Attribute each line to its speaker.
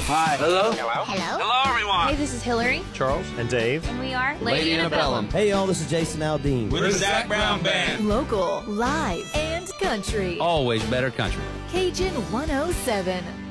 Speaker 1: Hi. Hello.
Speaker 2: Hello?
Speaker 3: Hello, everyone.
Speaker 2: Hey, this is Hillary,
Speaker 4: Charles and Dave.
Speaker 2: and we are
Speaker 1: Lady Antebellum.
Speaker 5: Hey y'all, this is Jason Aldean.
Speaker 1: We're the Zach Brown Band.
Speaker 6: Local, live, and country.
Speaker 1: Always better country.
Speaker 6: Cajun 107.